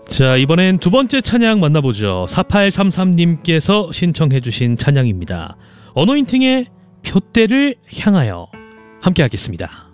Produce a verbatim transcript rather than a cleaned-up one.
자, 이번엔 두 번째 찬양 만나보죠. 사팔삼삼 님께서 신청해 주신 찬양입니다. 어노인팅의 표대를 향하여 함께 하겠습니다.